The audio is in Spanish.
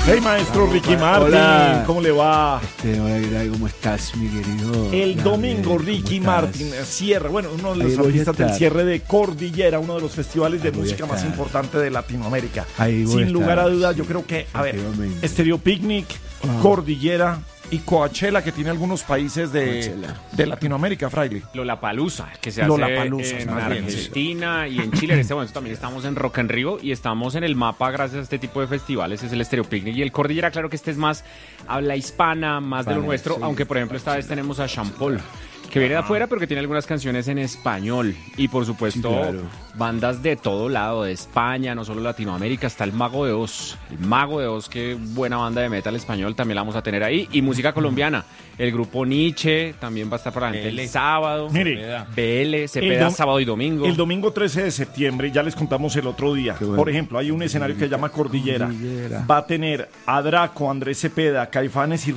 Hey, maestro Ricky Martin, Hola. ¿cómo le va? Hola, ¿qué tal? ¿Cómo estás, mi querido? El domingo ¿cómo Ricky estás? Martin cierra, bueno, uno de Ahí los voy a artistas del estar. cierre de Cordillera, uno de los festivales de Ahí voy a música más estar. importantes de Latinoamérica. Ahí voy a Sin lugar a estar, dudas, sí, yo creo que, a ver, efectivamente. Stereo Picnic, Cordillera y Coachella, que tiene algunos países Coachella. de Latinoamérica, Fraile. Lollapalooza, que se hace Lollapalooza, en más bien, Argentina y en Chile. En este momento también estamos en Rock en Rio y estamos en el mapa gracias a este tipo de festivales. Es el Stereo Picnic y el Cordillera, claro que este es más habla hispana, más de lo Hispana, nuestro, sí. aunque por ejemplo esta vez tenemos a Sean Paul, que viene de afuera pero que tiene algunas canciones en español y por supuesto Sí, claro. bandas de todo lado, de España, no solo Latinoamérica. Está el Mago de Oz, qué buena banda de metal español, también la vamos a tener ahí, y música colombiana, el grupo Nietzsche también va a estar para la gente el sábado. Mire, BL, Cepeda, sábado y domingo. El domingo 13 de septiembre, ya les contamos el otro día. Qué bueno. Por ejemplo, hay un escenario que se llama Cordillera. Cordillera. Va a tener a Draco, Andrés Cepeda, Caifanes y